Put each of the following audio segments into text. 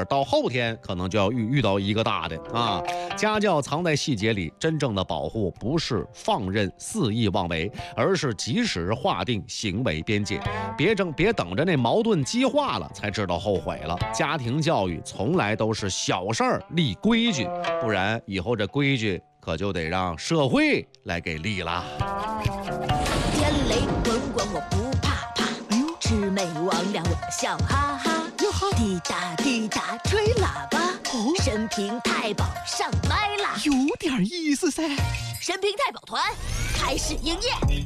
到后天可能就要遇到一个大的啊。家教藏在细节里，真正的保护不是放任肆意妄为，而是及时划定行为边界。别等着那矛盾激化了才知道后悔了。家庭教育从来都是小事儿立规矩，不然以后这规矩可就得让社会来给立了。 天雷滚滚我不怕怕，魑魅魍魉我笑哈哈，滴答滴答吹喇叭，神平太保上麦啦， 有点意思噻。 神平太保团开始营业。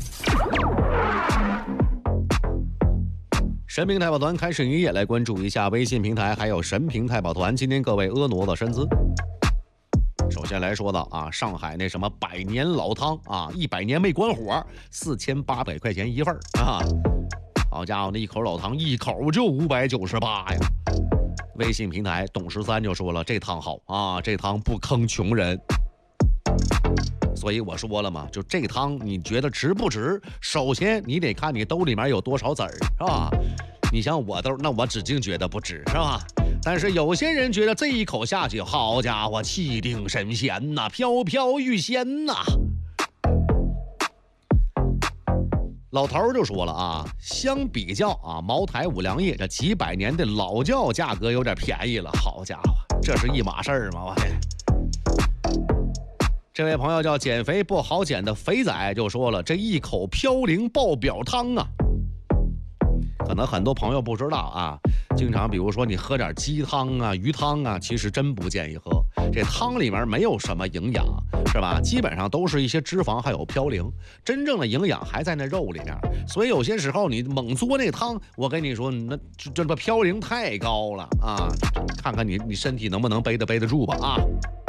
神平太保团开始营业，来关注一下微信平台还有神平太保团今天各位婀娜的身姿。首先来说到啊，上海那什么百年老汤啊，100年没关火，4800块钱一份啊！好家伙，那一口老汤一口就598呀！微信平台董13就说了，这汤好啊，这汤不坑穷人。所以我说了嘛，就这汤你觉得值不值？首先你得看你兜里面有多少籽儿，是吧？你像我兜，那我指定觉得不值，是吧？但是有些人觉得这一口下去，好家伙，气定神闲呐，飘飘欲仙呐。老头就说了啊，相比较啊，茅台、五粮液这几百年的老窖价格有点便宜了，好家伙，这是一码事儿吗？我天！这位朋友叫减肥不好减的肥仔就说了，这一口飘零爆表汤啊，可能很多朋友不知道啊，经常比如说你喝点鸡汤啊、鱼汤啊，其实真不建议喝，这汤里面没有什么营养，是吧？基本上都是一些脂肪还有嘌呤，真正的营养还在那肉里面。所以有些时候你猛嘬那汤，我跟你说，那这嘌呤太高了啊！看看你身体能不能背得住吧啊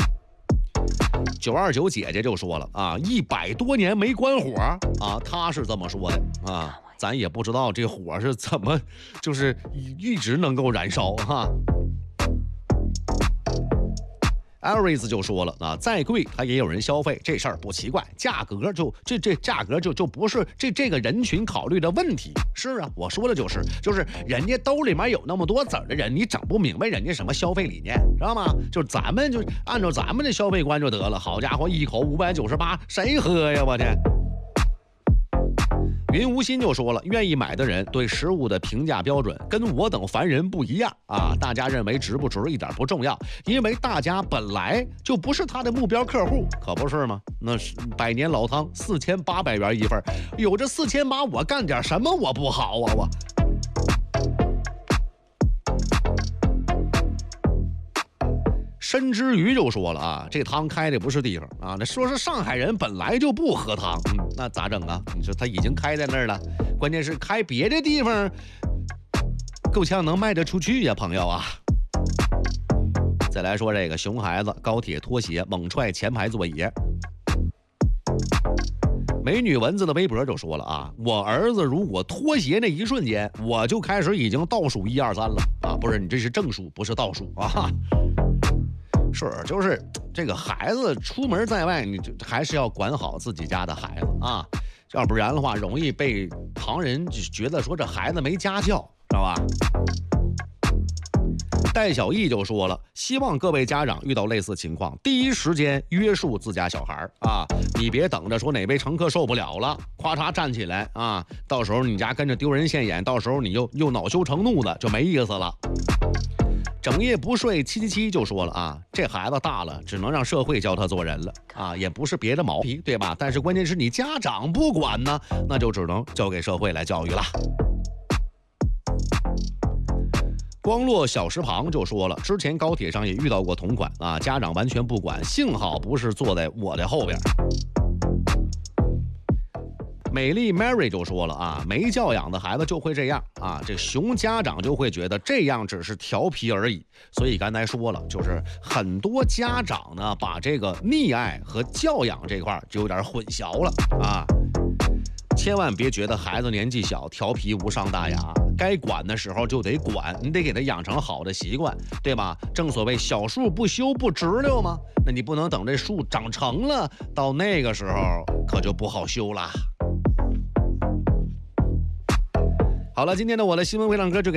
！929姐姐就说了啊，100多年没关火啊，她是这么说的啊，咱也不知道这火是怎么就是一直能够燃烧哈。Aries 就说了啊，再贵它也有人消费，这事儿不奇怪，价格就价格就不是这个人群考虑的问题。是啊，我说的就是人家兜里面有那么多籽儿的人，你整不明白人家什么消费理念，知道吗？就是咱们就按照咱们的消费观就得了。好家伙，一口598，谁喝呀？我天！云无心就说了，愿意买的人对食物的评价标准跟我等凡人不一样啊！大家认为值不值一点不重要，因为大家本来就不是他的目标客户，可不是吗？那是百年老汤4800元一份，有这4800，我干点什么我不好啊我？申之瑜就说了啊，这汤开的不是地方啊，那说是上海人本来就不喝汤，那咋整啊？你说他已经开在那儿了，关键是开别的地方，够呛能卖得出去呀，朋友啊！再来说这个熊孩子高铁拖鞋猛踹前排座椅。美女蚊子的微博就说了啊，我儿子如果脱鞋那一瞬间，我就开始已经倒数1、2、3了啊！不是，你这是正数，不是倒数啊！是，就是这个孩子出门在外，你就还是要管好自己家的孩子啊，要不然的话，容易被旁人就觉得说这孩子没家教，知道吧？戴小艺就说了，希望各位家长遇到类似情况，第一时间约束自家小孩啊，你别等着说哪位乘客受不了了，咔嚓站起来啊，到时候你家跟着丢人现眼，到时候你又恼羞成怒的，就没意思了。整夜不睡777就说了啊，这孩子大了，只能让社会教他做人了啊，也不是别的毛病，对吧？但是关键是你家长不管呢，那就只能交给社会来教育了。光落小石旁就说了，之前高铁上也遇到过同款啊，家长完全不管，幸好不是坐在我的后边。美丽 Mary 就说了啊，没教养的孩子就会这样啊，这熊家长就会觉得这样只是调皮而已。所以刚才说了，就是很多家长呢，把这个溺爱和教养这块就有点混淆了啊。千万别觉得孩子年纪小调皮无伤大雅，该管的时候就得管，你得给他养成好的习惯，对吧？正所谓小树不修不直溜嘛，那你不能等这树长成了，到那个时候可就不好修了。好了，今天的我的新闻回浪歌就